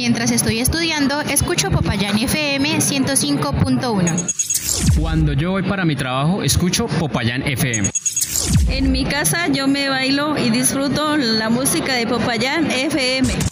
Mientras estoy estudiando, escucho Popayán FM 105.1. Cuando yo voy para mi trabajo, escucho Popayán FM. En mi casa yo me bailo y disfruto la música de Popayán FM.